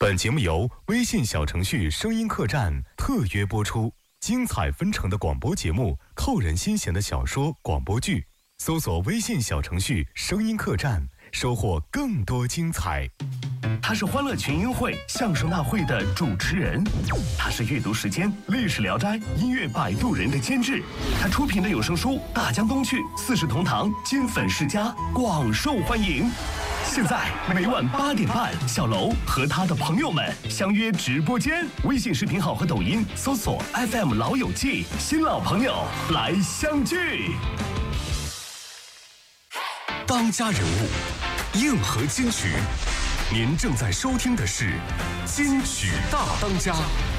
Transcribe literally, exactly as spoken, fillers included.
本节目由微信小程序声音客栈特约播出，精彩纷呈的广播节目，扣人心弦的小说、广播剧，搜索微信小程序声音客栈，收获更多精彩。 他是欢乐群英会相声大会的主持人，他是阅读时间历史聊斋音乐摆渡人的监制，他出品的有声书《大江东去》四世同堂金粉世家广受欢迎。现在每晚八点半，小楼和他的朋友们相约直播间，微信视频号和抖音搜索 F M 老友记，新老朋友来相聚。 当家人物，硬核金曲。您正在收听的是《金曲大当家》。